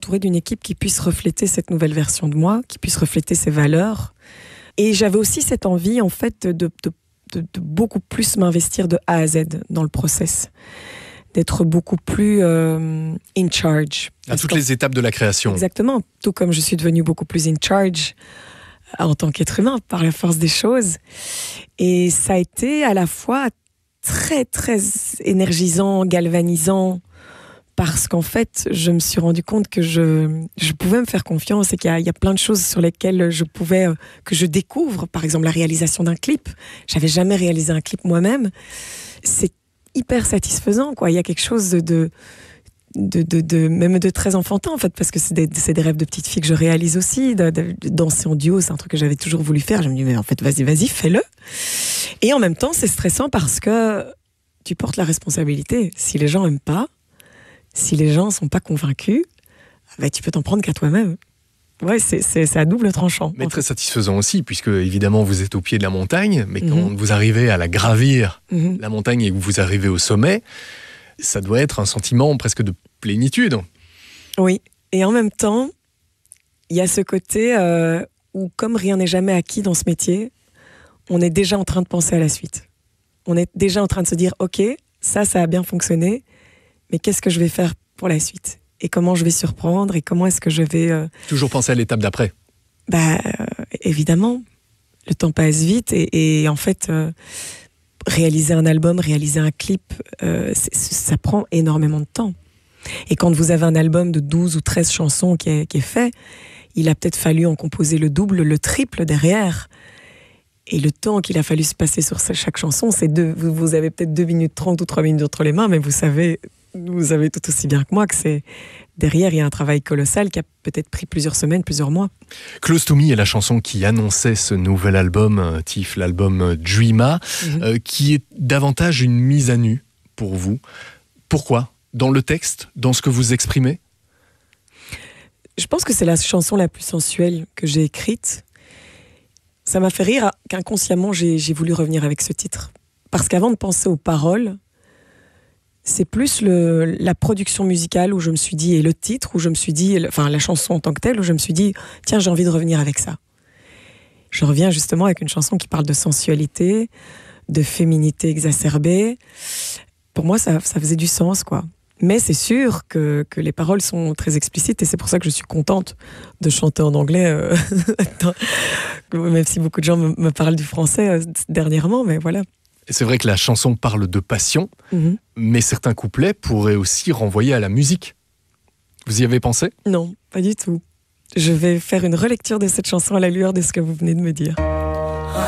entourée d'une équipe qui puisse refléter cette nouvelle version de moi, qui puisse refléter ses valeurs. Et j'avais aussi cette envie, en fait, de beaucoup plus m'investir de A à Z dans le process. D'être beaucoup plus in charge. À toutes les étapes de la création. Exactement. Tout comme je suis devenue beaucoup plus in charge en tant qu'être humain, par la force des choses. Et ça a été à la fois très, très énergisant, galvanisant, parce qu'en fait, je me suis rendu compte que je pouvais me faire confiance et qu'il y a plein de choses sur lesquelles que je découvre. Par exemple, la réalisation d'un clip. J'avais jamais réalisé un clip moi-même. C'est hyper satisfaisant, quoi. Il y a quelque chose même de très enfantin, en fait, parce que c'est des rêves de petite fille que je réalise aussi. De danser en duo, c'est un truc que j'avais toujours voulu faire. Je me dis, mais en fait, vas-y, fais-le. Et en même temps, c'est stressant parce que tu portes la responsabilité. Si les gens aiment pas, si les gens sont pas convaincus, bah, tu peux t'en prendre qu'à toi-même. Ouais, c'est à double tranchant. Mais très satisfaisant aussi, puisque évidemment vous êtes au pied de la montagne, mais quand vous arrivez à la gravir, la montagne, et que vous arrivez au sommet, ça doit être un sentiment presque de plénitude. Oui, et en même temps, il y a ce côté où, comme rien n'est jamais acquis dans ce métier, on est déjà en train de penser à la suite. On est déjà en train de se dire, ok, ça a bien fonctionné, mais qu'est-ce que je vais faire pour la suite ? Et comment je vais surprendre ? Et comment est-ce que je vais... Toujours penser à l'étape d'après. Évidemment. Le temps passe vite et en fait, réaliser un album, réaliser un clip, ça prend énormément de temps. Et quand vous avez un album de 12 ou 13 chansons qui est fait, il a peut-être fallu en composer le double, le triple derrière. Et le temps qu'il a fallu se passer sur chaque chanson, c'est vous avez peut-être 2 minutes 30 ou 3 minutes entre les mains, mais vous savez tout aussi bien que moi que derrière, il y a un travail colossal qui a peut-être pris plusieurs semaines, plusieurs mois. Close to Me est la chanson qui annonçait ce nouvel album, Tiff, l'album Dreama, qui est davantage une mise à nu pour vous. Pourquoi ? Dans le texte, dans ce que vous exprimez ? Je pense que c'est la chanson la plus sensuelle que j'ai écrite. Ça m'a fait rire qu'inconsciemment, j'ai voulu revenir avec ce titre. Parce qu'avant de penser aux paroles, c'est plus la production musicale où je me suis dit, et le titre où je me suis dit, enfin la chanson en tant que telle, où je me suis dit, tiens, j'ai envie de revenir avec ça. Je reviens justement avec une chanson qui parle de sensualité, de féminité exacerbée. Pour moi, ça faisait du sens, quoi. Mais c'est sûr que les paroles sont très explicites et c'est pour ça que je suis contente de chanter en anglais, même si beaucoup de gens me parlent du français dernièrement, mais voilà. Et c'est vrai que la chanson parle de passion, mais certains couplets pourraient aussi renvoyer à la musique. Vous y avez pensé ? Non, pas du tout. Je vais faire une relecture de cette chanson à la lueur de ce que vous venez de me dire.